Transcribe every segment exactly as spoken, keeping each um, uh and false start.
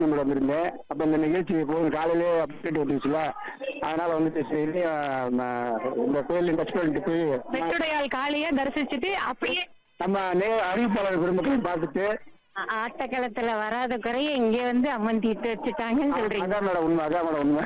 Madam இருந்தேன். அப்ப இந்த நிகழ்ச்சி போகும் காலையிலே அப்டேட் வந்துச்சுல, அதனால வந்துட்டு சரி ஆஹ் ம- இந்த கோயில் டச் பண்ணிட்டு போய் வெட்டுடையாள் காளியை தரிசிச்சுட்டு அப்படியே நம்ம நே அறிவிப்பாளர் பெருமக்களையும் பார்த்துட்டு ஆ- ஆட்டக்களத்துல வராத குறைய இங்க வந்து அம்மன் தீர்த்து வச்சுட்டாங்கன்னு சொல்றீங்க. அதான் மேடம் உண்மை, அதான் மேடம் உண்மை.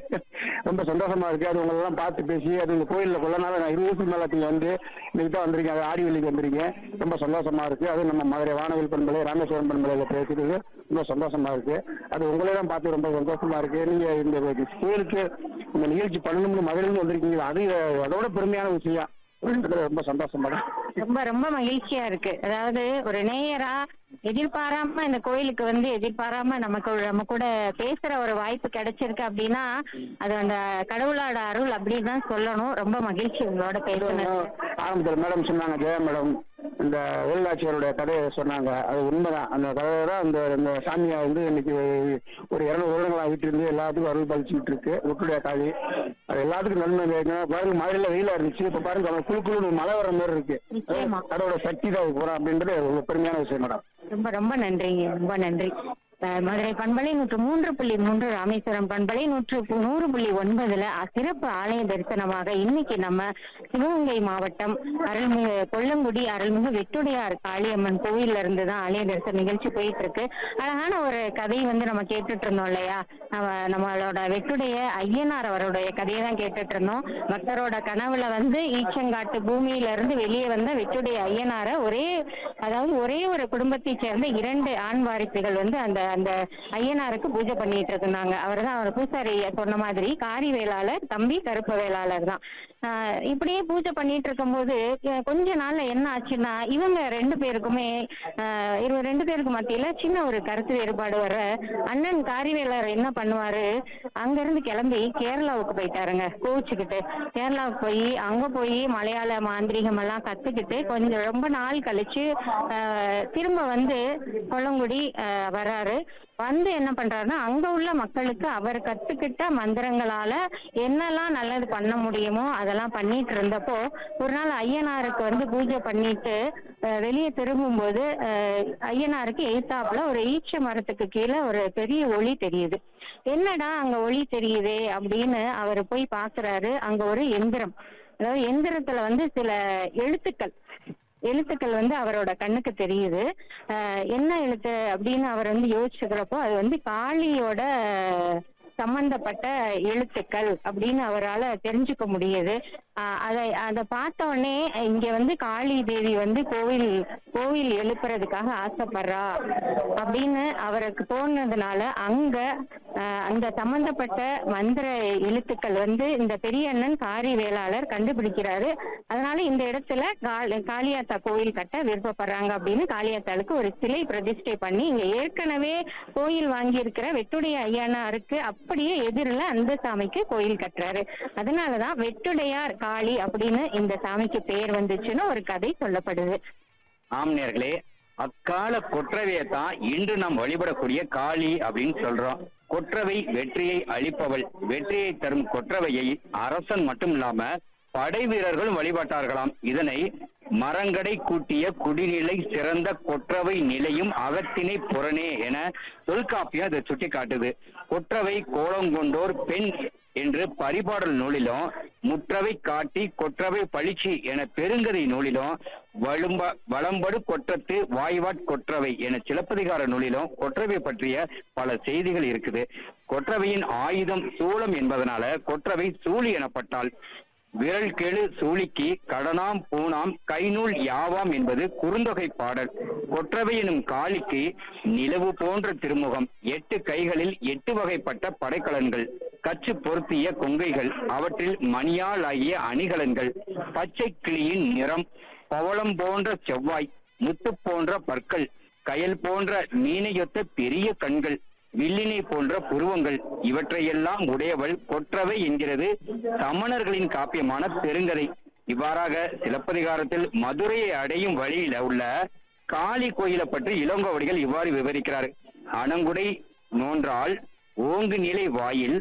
ரொம்ப சந்தோஷமா இருக்கு. அது உங்களெல்லாம் பார்த்து பேசி அது இந்த கோயில்ல கொள்ள நாள் நான் இருபது வருஷம் மேல நீங்க வந்து இன்னைக்கு தான் வந்திருக்கீங்க, அது ஆடி வெள்ளிக்கு வந்திருக்கீங்க. ரொம்ப சந்தோஷமா இருக்கு. அது நம்ம மதுரை வானவில் பண்பலை ராமேஸ்வரம் பண்பலையில பேசுறது ரொம்ப சந்தோஷமா இருக்கு. அது உங்களே தான் பார்த்து ரொம்ப சந்தோஷமா இருக்கு. நீங்க இந்த கோயிலுக்கு இந்த நிகழ்ச்சி பண்ணணும்னு மதுரையில வந்திருக்கீங்க, அது அதோட பெருமையான விஷயம். ரொம்ப சந்தோஷம் மேடம். ரொம்ப ரொம்ப மகிழ்ச்சியா இருக்கு. அதாவது ஒரு நேயரா எதிர்பாராம இந்த கோயிலுக்கு வந்து எதிர்பாராம நமக்கு ஒரு- நம்ம கூட பேசுற ஒரு வாய்ப்பு கிடைச்சிருக்கு அப்படின்னா அது அந்த கடவுளோட அருள் அப்படின்னு தான் சொல்லணும். ரொம்ப மகிழ்ச்சி உங்களோட பேசுனது. ஆரம்பத்தில் மேடம் சொன்னாங்க, ஜெயா மேடம் இந்த வேலாட்சியருடைய கதையை சொன்னாங்க. அது உண்மைதான். அந்த கதையை தான் இந்த இந்த சாமியா வந்து இன்னைக்கு ஒரு இருநூறு வருடங்களா வீட்டு இருந்து எல்லாத்துக்கும் அருள் பழிச்சுட்டு இருக்கு. ஒட்டுடைய காளி அது எல்லாத்துக்கும் நன்மை கிடைக்கும். பாருங்க மழையில வெயிலா இருந்துச்சு, இப்ப பாருங்க அவங்க குழு குழு மழை வர மாதிரி இருக்கு. நிச்சயமா. கடவுளோட சக்தி தான் போறோம் அப்படின்றது ஒரு பெருமையான விஷயம் மேடம். ரொம்ப ரொம்ப நன்றிங்க, ரொம்ப நன்றி. அஹ் மதுரை பண்பலை நூற்று மூன்று புள்ளி மூன்று, ராமேஸ்வரம் பண்பலை நூற்று பு- நூறு புள்ளி ஒன்பதுல அ- சிறப்பு ஆலய தரிசனமாக இன்னைக்கு நம்ம சிவகங்கை மாவட்டம் அருள்மிகு கொல்லங்குடி அருள்மிகு வெட்டுடையார் காளியம்மன் கோயில்ல இருந்து தான் ஆலய தரிசன நிகழ்ச்சி போயிட்டு இருக்கு. அழகான ஒரு கதை வந்து நம்ம கேட்டுட்டு இருந்தோம் இல்லையா? நம்ம நம்மளோட வெட்டுடைய ஐயனார் அவருடைய கதையை தான் கேட்டுட்டு இருந்தோம். பக்தரோட கனவுல வந்து ஈச்சங்காட்டு பூமியில இருந்து வெளியே வந்த வெட்டுடைய ஐயனார ஒரே அதாவது ஒரே ஒரு குடும்பத்தை சேர்ந்த இரண்டு ஆண் வாரிசுகள் வந்து அந்த அந்த ஐயனாருக்கு பூஜை பண்ணிட்டு இருந்தாங்க. அவர் தான் அவர் பூசாரி சொன்ன மாதிரி காரி வேளாளர் தம்பி கருப்பு வேளாளர் தான். ஆஹ் இப்படியே பூஜை பண்ணிட்டு இருக்கும்போது அஹ் கொஞ்ச நாள்ல என்ன ஆச்சுன்னா இவங்க ரெண்டு பேருக்குமே ஆஹ் இவங்க ரெண்டு பேருக்கு மத்தியில சின்ன ஒரு கருத்து வேறுபாடு வர அண்ணன் காரிவேலர் என்ன பண்ணுவாரு, அங்க இருந்து கிளம்பி கேரளாவுக்கு போயிட்டாருங்க கோவிச்சுக்கிட்டு. கேரளாவுக்கு போய் அங்க போய் மலையாள மாந்திரிகம் எல்லாம் கத்துக்கிட்டு கொஞ்சம் ரொம்ப நாள் கழிச்சு ஆஹ் திரும்ப வந்து கொல்லங்குடி ஆஹ் வராரு. வந்து என்ன பண்றாருன்னா அங்க உள்ள மக்களுக்கு அவர் கத்துக்கிட்ட மந்திரங்களால என்னெல்லாம் நல்லது பண்ண முடியுமோ அதெல்லாம் பண்ணிட்டு இருந்தப்போ ஒரு நாள் ஐயனாருக்கு வந்து பூஜை பண்ணிட்டு அஹ், வெளியே திரும்பும்போது அஹ், ஐயனாருக்கு எய்த்தாப்புல ஒரு ஈச்ச மரத்துக்கு கீழே ஒரு பெரிய ஒளி தெரியுது. என்னடா அங்க ஒளி தெரியுதே அப்படின்னு அவர் போய் பாக்குறாரு. அங்க ஒரு எந்திரம், அதாவது எந்திரத்துல வந்து சில எழுத்துக்கள் எழுத்துக்கள் வந்து அவரோட கண்ணுக்கு தெரியுது. ஆஹ் என்ன எழுத்து அப்படின்னு அவர் வந்து யோசிச்சுக்கிறப்போ அது வந்து காளியோட சம்பந்தப்பட்ட எழுத்துக்கள் அப்படின்னு அவரால் தெரிஞ்சுக்க முடியுது. ஆஹ் அதை அதை பார்த்த உடனே இங்க வந்து காளி தேவி வந்து கோவில் கோவில் எழுப்புறதுக்காக ஆசைப்படுறா அப்படின்னு அவருக்கு தோணுனதுனால அங்க ஆஹ் அந்த சம்பந்தப்பட்ட மந்திர எழுத்துக்கள் வந்து இந்த பெரிய அண்ணன் காரி வேளாளர் கண்டுபிடிக்கிறாரு. அதனால இந்த இடத்துல காளி காளியாத்தா கோயில் கட்ட விருப்பப்படுறாங்க அப்படின்னு காளியாத்தாளுக்கு ஒரு சிலை பிரதிஷ்டை பண்ணி இங்க ஏற்கனவே கோயில் வாங்கி இருக்கிற வெட்டுடைய ஐயனாருக்கு அப்படியே எதிரில அந்த சாமிக்கு கோயில் கட்டுறாரு. அதனாலதான் வெட்டுடையார் காளி அப்படின்னு இந்த சாமிக்கு பெயர் வந்துச்சுன்னு ஒரு கதை சொல்லப்படுது. ஆம் நேர்களே, அக்கால கொற்றவையை தான் இன்று நாம் வழிபடக்கூடிய காளி அப்படின்னு சொல்றோம். கொற்றவை வெற்றியை அளிப்பவள். வெற்றியை தரும் கொற்றவையை அரசன் மட்டும் இல்லாம படை வீரர்களும் வழிபட்டார்களாம். இதனை மரங்கடை கூட்டிய குடிநிலை சிறந்த கொற்றவை நிலையும் அகத்தினை புறனே என தொல்காப்பியம் அதை சுட்டி காட்டுது. கொற்றவை கோலங்கொண்டோர் பெண் என்று பரிபாடல் நூலிலும், முற்றவை காட்டி கொற்றவை பழிச்சி என பெருங்கதை நூலிலும், வலும்ப வளம்படு கொற்றத்து வாய்வாட் கொற்றவை என சிலப்பதிகார நூலிலும் கொற்றவை பற்றிய பல செய்திகள் இருக்குது. கொற்றவையின் ஆயுதம் சூலம் என்பதனால கொற்றவை சூழி எனப்பட்டாள். விரல் கெழு சூழிக்கு கடனாம் பூனாம் கைநூல் யாவாம் என்பது குறுந்தொகை பாடல். கொற்றவை எனும் காளிக்கு நிலவு போன்ற திருமுகம், எட்டு கைகளில் எட்டு வகைப்பட்ட படைக்கலன்கள், கச்சு பொருத்திய கொங்கைகள், அவற்றில் மணியால் ஆகிய அணிகலன்கள், பச்சை கிளியின் நிறம், பவளம் போன்ற செவ்வாய், முத்து போன்ற பற்கள், கயல் போன்ற மீனையொத்த பெரிய கண்கள், வில்லினை போன்ற புருவங்கள், இவற்றையெல்லாம் உடையவள் கொற்றவை என்கிறது சமணர்களின் காப்பியமான பெருங்கதை. இவ்வாறாக சிலப்பதிகாரத்தில் மதுரையை அடையும் வழியில உள்ள காளி கோயிலை பற்றி இளங்கோவடிகள் இவ்வாறு விவரிக்கிறார். அணங்குடை நோன்றால் ஓங்கு நிலை வாயில்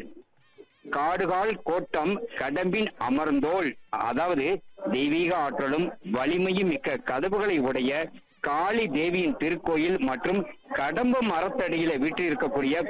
காடுகால் கோட்டம் கடம்பின் அமர்ந்தோள், அதாவது தெய்வீக ஆற்றலும் வலிமையும் மிக்க கதவுகளை உடைய காளி தேவியின் திருக்கோயில் மற்றும் கடம்ப மரத்தடியில வீட்டில் இருக்கக்கூடிய